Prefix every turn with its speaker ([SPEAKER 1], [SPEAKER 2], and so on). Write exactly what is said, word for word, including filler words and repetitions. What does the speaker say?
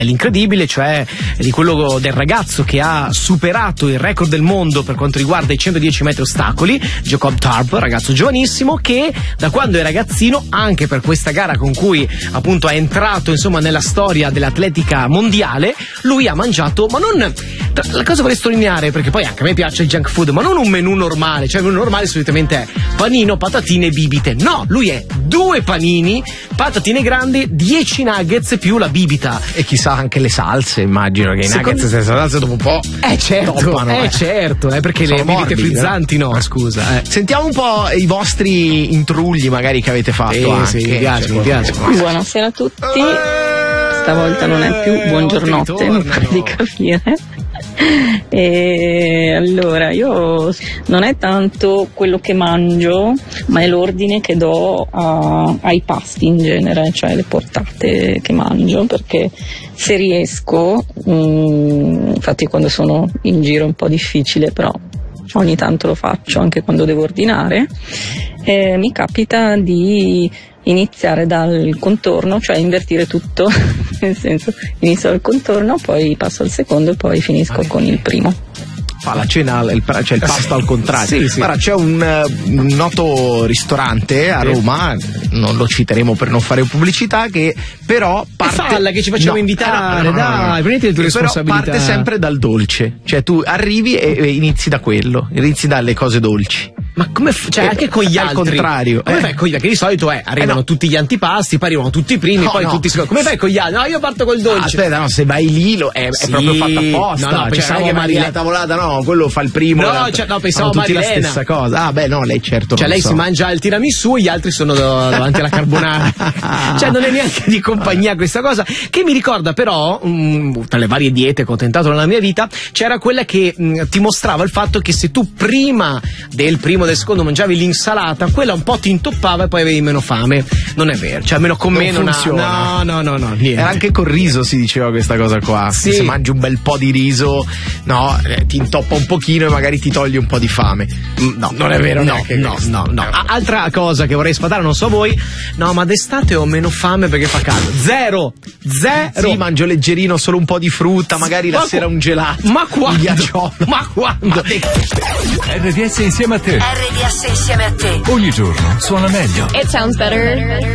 [SPEAKER 1] L'incredibile, cioè di quello del ragazzo che ha superato il record del mondo per quanto riguarda i centodieci metri ostacoli, Jacob Tarp, ragazzo giovanissimo che da quando è ragazzino, anche per questa gara con cui appunto è entrato insomma nella storia dell'atletica mondiale, lui ha mangiato, ma non, la cosa vorrei sottolineare perché poi anche a me piace il junk food, ma non un menù normale, cioè il menù normale solitamente è panino, patatine e bibite, no, lui è due panini, patatine grandi, dieci nuggets più la bibita.
[SPEAKER 2] E chissà anche le salse, immagino che i
[SPEAKER 1] Secondo...
[SPEAKER 2] nuggets e le salse dopo un po'
[SPEAKER 1] eh certo,
[SPEAKER 2] toppano,
[SPEAKER 1] eh,
[SPEAKER 2] eh.
[SPEAKER 1] certo, eh, perché
[SPEAKER 2] sono
[SPEAKER 1] le bibite
[SPEAKER 2] morbidi,
[SPEAKER 1] frizzanti no, scusa. Eh.
[SPEAKER 2] Sentiamo un po' i vostri intrugli magari che avete fatto.
[SPEAKER 1] Eh,
[SPEAKER 2] anche.
[SPEAKER 1] sì, mi piace,
[SPEAKER 2] cioè,
[SPEAKER 1] mi piace.
[SPEAKER 3] Buonasera a tutti. Stavolta non è più buongiornotte, mi pare di capire. E allora io non è tanto quello che mangio, ma è l'ordine che do a, ai pasti in genere, cioè le portate che mangio, perché se riesco, mh, infatti quando sono in giro è un po' difficile, però ogni tanto lo faccio anche quando devo ordinare, eh, mi capita di iniziare dal contorno, cioè invertire tutto, nel senso inizio dal contorno, poi passo al secondo e poi finisco con il primo.
[SPEAKER 2] Fa la cena, il, cioè il pasto al contrario.
[SPEAKER 1] Sì, sì.
[SPEAKER 2] Guarda, c'è un, un noto ristorante a Roma, non lo citeremo per non fare pubblicità, che però parte...
[SPEAKER 1] Falla che ci facciamo
[SPEAKER 2] no,
[SPEAKER 1] invitare,
[SPEAKER 2] no, no, no,
[SPEAKER 1] dai,
[SPEAKER 2] no, no.
[SPEAKER 1] prenditi le tue
[SPEAKER 2] Però
[SPEAKER 1] responsabilità.
[SPEAKER 2] parte sempre dal dolce, cioè tu arrivi e, e inizi da quello, inizi dalle cose dolci.
[SPEAKER 1] Ma come f- cioè
[SPEAKER 2] E
[SPEAKER 1] anche con gli
[SPEAKER 2] al
[SPEAKER 1] altri
[SPEAKER 2] contrario,
[SPEAKER 1] come
[SPEAKER 2] eh.
[SPEAKER 1] fai con gli altri? Che di solito è arrivano
[SPEAKER 2] Eh no.
[SPEAKER 1] tutti gli antipasti, poi arrivano tutti i primi,
[SPEAKER 2] No,
[SPEAKER 1] poi
[SPEAKER 2] no.
[SPEAKER 1] tutti i secondi. Come fai con gli altri? No, io parto col dolce.
[SPEAKER 2] Ah, aspetta, no, se vai lì lo, è,
[SPEAKER 1] Sì.
[SPEAKER 2] è proprio fatto apposta.
[SPEAKER 1] No, no,
[SPEAKER 2] cioè,
[SPEAKER 1] pensavo
[SPEAKER 2] non è che magari
[SPEAKER 1] Marile-
[SPEAKER 2] la tavolata, no, quello fa il primo.
[SPEAKER 1] No,
[SPEAKER 2] l'altro-
[SPEAKER 1] cioè, no, pensavo
[SPEAKER 2] fanno tutti la
[SPEAKER 1] Marilena.
[SPEAKER 2] stessa cosa. Ah, beh, no, lei certo.
[SPEAKER 1] Cioè
[SPEAKER 2] non
[SPEAKER 1] lei
[SPEAKER 2] so.
[SPEAKER 1] si mangia il tiramisù e gli altri sono do- davanti alla carbonara. Cioè non è neanche di compagnia questa cosa, che mi ricorda però mh, tra le varie diete che ho tentato nella mia vita c'era quella che mh, ti mostrava il fatto che se tu prima del primo e del secondo mangiavi l'insalata, quella un po' ti intoppava e poi avevi meno fame. Non è vero, cioè almeno con
[SPEAKER 2] Non
[SPEAKER 1] me non ha-
[SPEAKER 2] funziona.
[SPEAKER 1] no no no no niente.
[SPEAKER 2] Era anche col riso si diceva questa cosa qua.
[SPEAKER 1] Sì.
[SPEAKER 2] Se mangi un bel po' di riso, no, eh, ti intoppa un pochino e magari ti toglie un po' di fame. Mm, No, non è vero,
[SPEAKER 1] No,
[SPEAKER 2] neanche
[SPEAKER 1] no,
[SPEAKER 2] questo.
[SPEAKER 1] no, no. A- Altra cosa che vorrei sfatare, non so voi, no, ma d'estate ho meno fame perché fa caldo. Zero, zero.
[SPEAKER 2] Sì, mangio leggerino, solo un po' di frutta, magari la
[SPEAKER 1] Ma
[SPEAKER 2] sera
[SPEAKER 1] qu-
[SPEAKER 2] un gelato.
[SPEAKER 1] Ma quando?
[SPEAKER 2] Un ghiacciolo.
[SPEAKER 1] Ma quando?
[SPEAKER 4] R D S insieme a te.
[SPEAKER 5] R D S insieme a te.
[SPEAKER 4] Ogni giorno suona meglio.
[SPEAKER 6] It sounds better